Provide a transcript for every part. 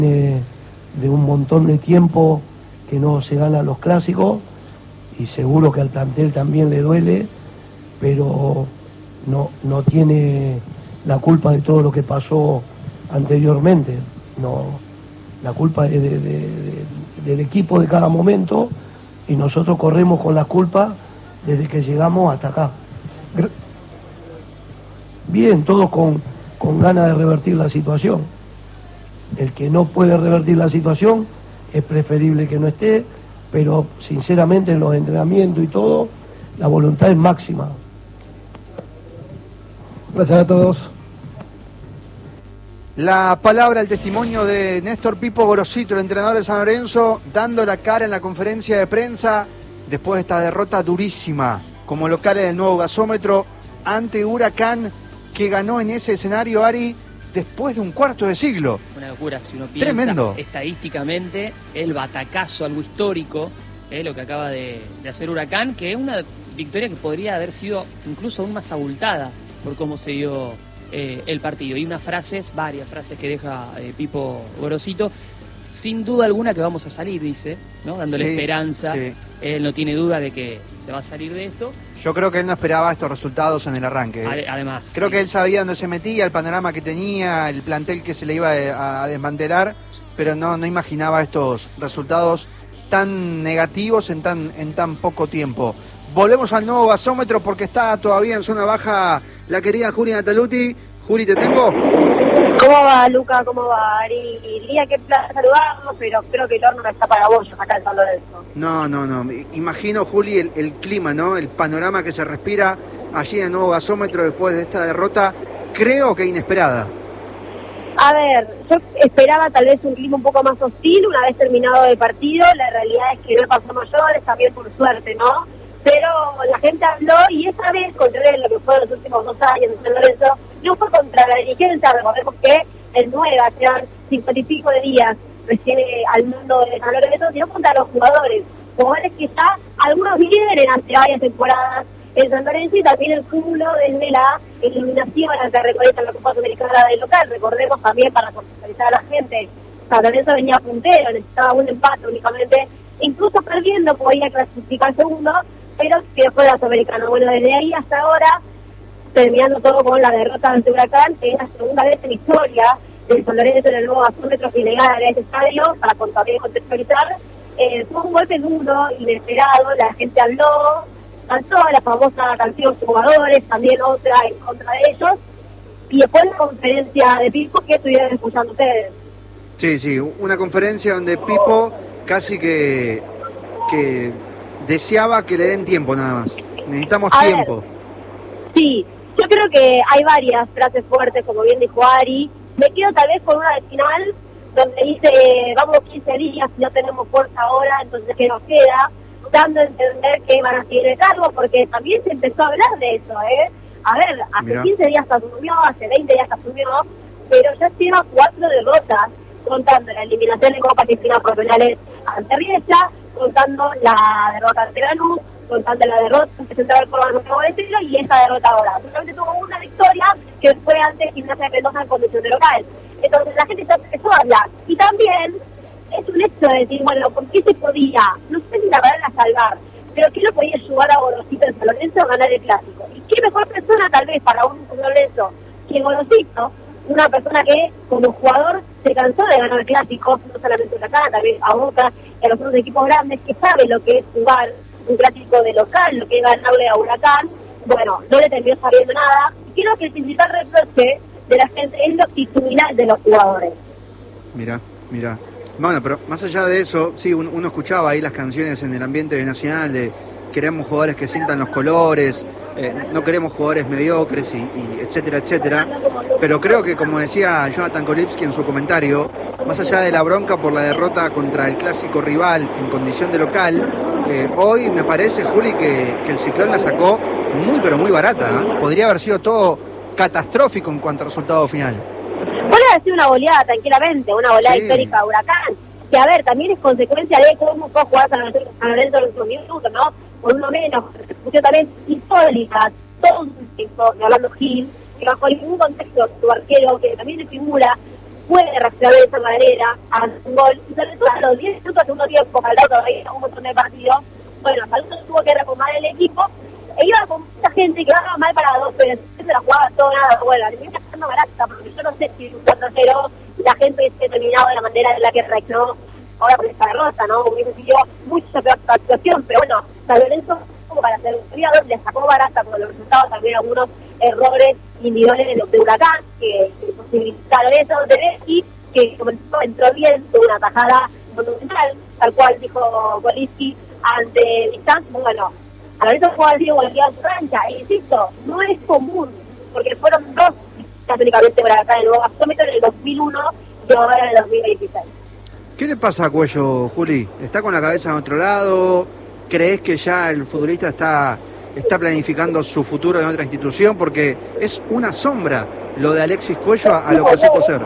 de un montón de tiempo que no se ganan los clásicos y seguro que al plantel también le duele, pero no tiene la culpa de todo lo que pasó anteriormente. No, la culpa es del equipo de cada momento y nosotros corremos con la culpa desde que llegamos hasta acá. Bien, todos con ganas de revertir la situación. El que no puede revertir la situación es preferible que no esté, pero sinceramente en los entrenamientos y todo, la voluntad es máxima. Gracias a todos. La palabra, el testimonio de Néstor Pipo Gorosito, el entrenador de San Lorenzo, dando la cara en la conferencia de prensa después de esta derrota durísima como local en el nuevo gasómetro ante Huracán, que ganó en ese escenario, Ari, después de un cuarto de siglo. Una locura, si uno piensa tremendo estadísticamente, el batacazo, algo histórico, lo que acaba de hacer Huracán, que es una victoria que podría haber sido incluso aún más abultada por cómo se dio el partido. Y varias frases que deja Pipo Gorosito. Sin duda alguna que vamos a salir, dice, ¿no? Dándole esperanza. Sí. Él no tiene duda de que se va a salir de esto. Yo creo que él no esperaba estos resultados en el arranque. Además. Creo que él sabía dónde se metía, el panorama que tenía, el plantel que se le iba a desmantelar, pero no imaginaba estos resultados tan negativos en tan poco tiempo. Volvemos al nuevo gasómetro porque está todavía en zona baja la querida Juli Nataluti. Juli, ¿te tengo? ¿Cómo va, Luca? ¿Cómo va, Ari? Diría que placer saludarlos, pero creo que el horno no está para bollos acá en San Lorenzo. No. Imagino, Juli, el clima, ¿no? El panorama que se respira allí en el nuevo gasómetro después de esta derrota, creo que inesperada. A ver, yo esperaba tal vez un clima un poco más hostil una vez terminado el partido. La realidad es que no pasó mayores, también por suerte, ¿no? Pero la gente habló y esa vez, contrario a lo que fueron los últimos 2 años en San Lorenzo, no fue contra la dirigencia. Recordemos que el Nueva quedan 50 y pico de días recién al mando de San Lorenzo, sino contra los jugadores que ya algunos vienen hace varias temporadas en San Lorenzo, y también el cúmulo desde la eliminación ante Recoleta en la Copa Sudamericana del local. Recordemos también, para contextualizar a la gente, San Lorenzo venía puntero, necesitaba un empate únicamente, incluso perdiendo podía clasificar segundo, pero que fue la Sudamericana. Bueno, desde ahí hasta ahora, terminando todo con la derrota ante Huracán, que es la segunda vez en historia del San Lorenzo en el nuevo gasómetro que le gana a este estadio, para también contextualizar. Fue un golpe duro, inesperado, la gente habló, cantó la famosa canción Jugadores, también otra en contra de ellos, y después la conferencia de Pipo que estuvieron escuchando ustedes. Sí, una conferencia donde Pipo casi que deseaba que le den tiempo nada más. Necesitamos tiempo. Sí, yo creo que hay varias frases fuertes, como bien dijo Ari. Me quedo tal vez con una de final, donde dice, vamos 15 días y no tenemos fuerza ahora, entonces ¿qué nos queda? Dando a entender que van a seguir el cargo, porque también se empezó a hablar de eso, A ver, hace 15 días se asumió, hace 20 días se asumió, pero ya lleva 4 derrotas, contando la eliminación de Copa Argentina por penales ante Riestra, contando la derrota ante Lanús, contando la derrota ante Central Córdoba en Nuevo Estilo, y esa derrota ahora. Solamente tuvo una victoria que fue ante Gimnasia de Mendoza en condición de local. Entonces la gente ya empezó a hablar. Y también es un hecho de decir, bueno, ¿por qué se podía? No sé si la palabra salvar, pero ¿qué lo podía ayudar a Gorosito en San Lorenzo a ganar el clásico? ¿Y qué mejor persona tal vez para un San Lorenzo que Gorosito? Una persona que como jugador se cansó de ganar clásicos, no solamente Huracán, también a Boca y a los otros equipos grandes, que sabe lo que es jugar un clásico de local, lo que es ganarle a Huracán. Bueno, no le terminó sabiendo nada. Y creo que el principal reproche de la gente es lo actitudinal de los jugadores. Mira. Bueno, pero más allá de eso, sí, uno escuchaba ahí las canciones en el ambiente nacional de queremos jugadores que sientan los colores, no queremos jugadores mediocres y etcétera, pero creo que, como decía Jonathan Kolipski en su comentario, más allá de la bronca por la derrota contra el clásico rival en condición de local, hoy me parece, Juli, que el Ciclón la sacó pero muy barata, ¿eh? Podría haber sido todo catastrófico en cuanto a resultado final. Puede haber sido una goleada tranquilamente, una goleada histórica de Huracán, que a ver, también es consecuencia de cómo fue jugar San Lorenzo en los minutos, ¿no? Por uno menos, repercusión también insólita, todo un tiempo de Orlando Gil, que bajo ningún contexto su arquero, que también le figura, puede reaccionar de esa manera a un gol, y sobre todo a los 10 minutos de segundo tiempo, al lado todavía un montón de partidos. Bueno, Saludo tuvo que retomar el equipo, e iba con mucha gente que iba mal parados, pero se la jugaba todo nada. Bueno, le viene pasando barata, porque yo no sé si un 4-0 la gente esté terminado de la manera en la que reaccionó ahora con esta derrota, ¿no? Hubiese sido mucha peor actuación, pero bueno, San Lorenzo, como para ser un criador, le sacó barata por los resultados, también algunos errores individuales de Huracán, que posibilitaron eso, de Messi, que comenzó, entró bien, tuvo una tajada monumental, tal cual dijo Golisky ante Distanz. Bueno, a Lorenzo puede haber sido golpeado en su cancha, e insisto, no es común, porque fueron dos únicamente por acá, el nuevo gasómetro en el 2001 y ahora en el 2026. ¿Qué le pasa a Cuello, Juli? ¿Está con la cabeza en otro lado? ¿Crees que ya el futbolista está planificando su futuro en otra institución? Porque es una sombra lo de Alexis Cuello a lo que supo ser.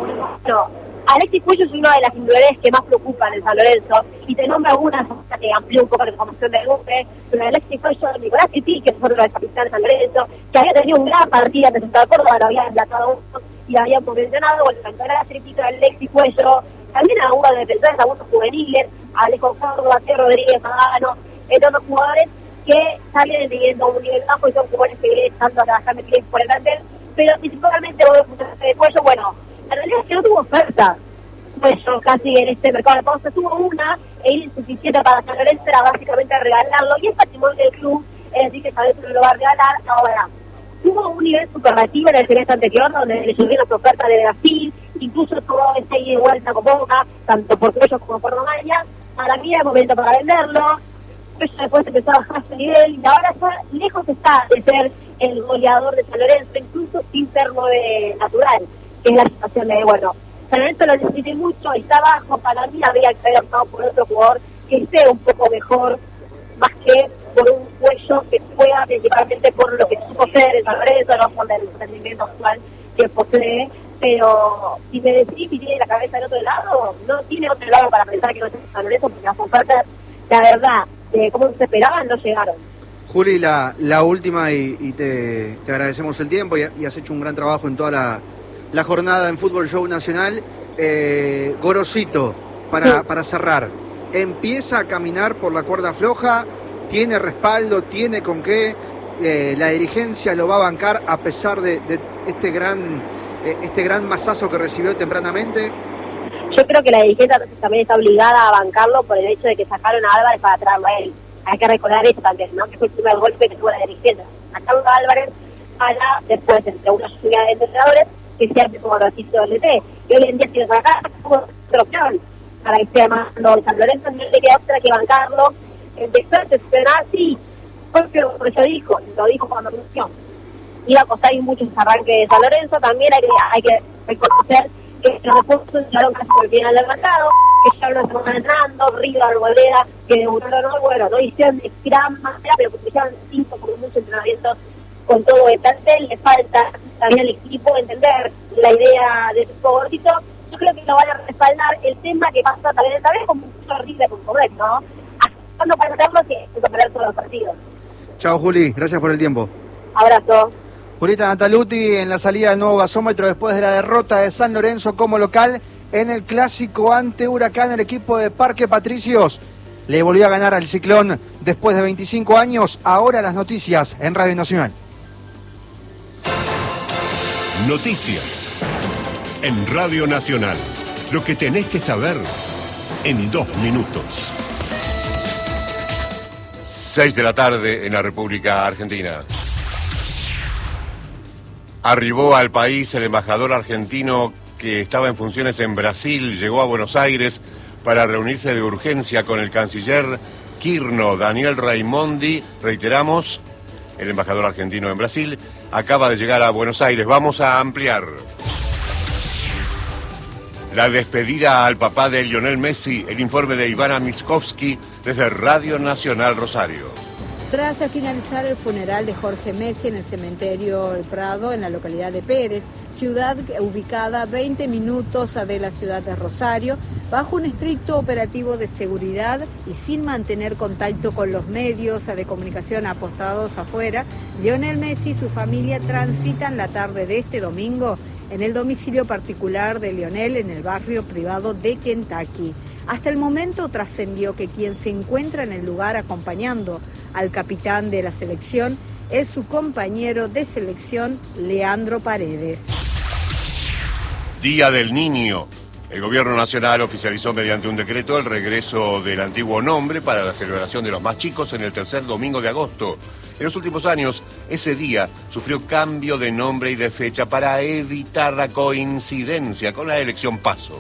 No, Alexis Cuello es una de las individualidades que más preocupan en San Lorenzo, y te nombro algunas que amplió un poco la información del grupo, pero Alexis Cuello, Nicolás Tití, que es otro de los capitanes de San Lorenzo, que había tenido un gran partido ante Central Córdoba, lo había emplatado uno y habían mencionado, bueno, la entrada tripita de Alexis Cuello, también algunos defensores, algunos juveniles, Alejo Córdoba, C. Rodríguez, Magano, entre otros jugadores que salen teniendo un nivel bajo y son jugadores que vienen estando a trabajar metidos por el plantel, pero principalmente de Cuello, bueno, la realidad es que no tuvo oferta Cuello casi en este mercado de pausa, tuvo una e insuficiente para San Lorenzo, era básicamente regalarlo, y es patrimonio del club, es decir, que San Lorenzo no lo va a regalar. Ahora, tuvo un nivel superlativo en el semestre anterior, donde le subieron su oferta de Brasil, incluso tuvo ese ida y vuelta con Boca, tanto por Cuello como por Romaña. Para mí era el momento para venderlo. Cuello después empezó a bajar su nivel, y ahora ya lejos está de ser el goleador de San Lorenzo, incluso sin ser 9 natural, que es la situación de, bueno, San Lorenzo lo necesité mucho, está bajo, para mí habría que haber optado por otro jugador que esté un poco mejor, más que por un Cuello que juega principalmente por lo que supo ser el San Lorenzo, no por el rendimiento actual que posee. Pero si me decís si tiene la cabeza del otro lado, no tiene otro lado para pensar que no es San Lorenzo, porque las ofertas, la verdad, de cómo se esperaban, no llegaron. Juli, la última, y te agradecemos el tiempo, y has hecho un gran trabajo en toda la jornada en Fútbol Show Nacional. Gorosito, para cerrar, empieza a caminar por la cuerda floja, tiene respaldo, tiene con qué, la dirigencia lo va a bancar a pesar de este gran masazo que recibió tempranamente. Yo creo que la dirigencia también está obligada a bancarlo por el hecho de que sacaron a Álvarez para traerlo a él. Hay que recordar eso también, ¿no? Que fue el primer golpe que tuvo la dirigencia. Sacaron a Álvarez para después, entre una lluvia de entrenadores, que siempre como Rosito del DT. Y hoy en día, si lo sacan, como otra opción para que esté armando San Lorenzo, no le queda otra que bancarlo. Empezó a decepcionar, sí, porque yo lo dijo cuando anunció. Iba a costar mucho ese arranque de San Lorenzo. También hay que reconocer que los refuerzos llegaron casi por el final del mercado, que ya no estaban entrando, Riva, Arboleda, que debutaron hoy, bueno, no hicieron de gran manera, pero porque hicieron 5 con muchos entrenamientos con todo el plantel. Le falta también al equipo entender la idea de su gordito. Yo creo que lo van a respaldar. El tema que pasa también esta vez con mucho horrible con Cobrec, ¿no? Cuando para hacerlo tiene que perder todos los partidos. Chao, Juli, gracias por el tiempo. Abrazo. Julieta Nataluti en la salida del nuevo gasómetro después de la derrota de San Lorenzo como local en el clásico ante Huracán. El equipo de Parque Patricios le volvió a ganar al Ciclón después de 25 años. Ahora las noticias en Radio Nacional. Noticias en Radio Nacional. Lo que tenés que saber en 2 minutos. 6 de la tarde en la República Argentina. Arribó al país el embajador argentino que estaba en funciones en Brasil. Llegó a Buenos Aires para reunirse de urgencia con el canciller Quirno. Daniel Raimondi, reiteramos, el embajador argentino en Brasil, acaba de llegar a Buenos Aires. Vamos a ampliar. La despedida al papá de Lionel Messi, el informe de Ivana Miskovsky desde Radio Nacional Rosario. Tras finalizar el funeral de Jorge Messi en el cementerio El Prado, en la localidad de Pérez, ciudad ubicada a 20 minutos de la ciudad de Rosario, bajo un estricto operativo de seguridad y sin mantener contacto con los medios de comunicación apostados afuera, Lionel Messi y su familia transitan la tarde de este domingo en el domicilio particular de Lionel en el barrio privado de Kentucky. Hasta el momento trascendió que quien se encuentra en el lugar acompañando al capitán de la selección es su compañero de selección, Leandro Paredes. Día del Niño. El Gobierno Nacional oficializó mediante un decreto el regreso del antiguo nombre para la celebración de los más chicos en el tercer domingo de agosto. En los últimos años, ese día sufrió cambio de nombre y de fecha para evitar la coincidencia con la elección PASO.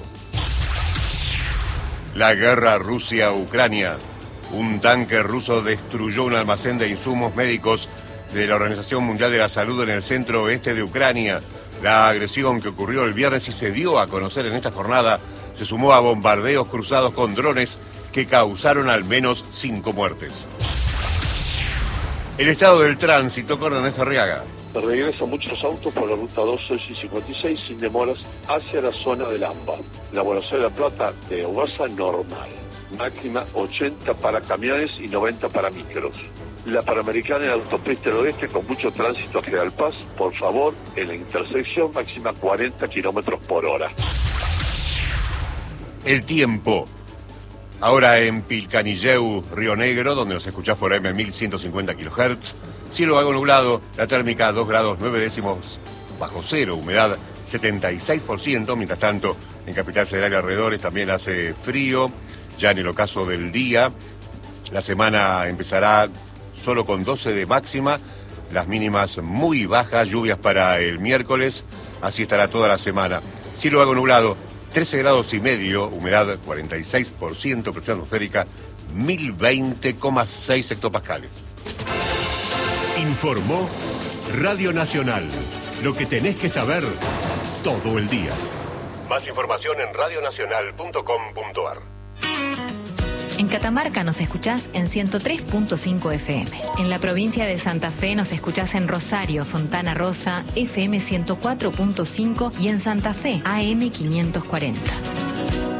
La guerra Rusia-Ucrania. Un tanque ruso destruyó un almacén de insumos médicos de la Organización Mundial de la Salud en el centro oeste de Ucrania. La agresión que ocurrió el viernes y se dio a conocer en esta jornada se sumó a bombardeos cruzados con drones que causaron al menos 5 muertes. El estado del tránsito con Ernesto Arriaga. Regresan muchos autos por la ruta 12 y 56 sin demoras hacia la zona del AMBA. La Buenos Aires-La Plata de Ugasa normal. Máxima 80 para camiones y 90 para micros. La Panamericana en la autopista del oeste con mucho tránsito hacia General Paz. Por favor, en la intersección máxima 40 kilómetros por hora. El tiempo. Ahora en Pilcanilleu, Río Negro, donde nos escuchás por AM 1150 kHz. Cielo algo nublado, la térmica 2 grados 9 décimos bajo cero, humedad 76%. Mientras tanto, en Capital Federal y alrededores también hace frío. Ya en el ocaso del día, la semana empezará solo con 12 de máxima, las mínimas muy bajas, lluvias para el miércoles, así estará toda la semana. Cielo algo nublado, 13 grados y medio, humedad 46%, presión atmosférica 1020,6 hectopascales. Informó Radio Nacional, lo que tenés que saber todo el día. Más información en radionacional.com.ar. En Catamarca nos escuchás en 103.5 FM. En la provincia de Santa Fe nos escuchás en Rosario, Fontana Rosa, FM 104.5 y en Santa Fe, AM 540.